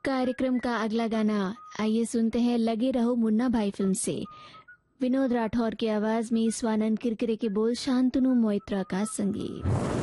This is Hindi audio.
कार्यक्रम का अगला गाना आइए सुनते हैं लगे रहो मुन्ना भाई फिल्म से। विनोद राठौर की आवाज में स्वानंद किरकिरे के बोल, शांतनु मोइत्रा का संगीत।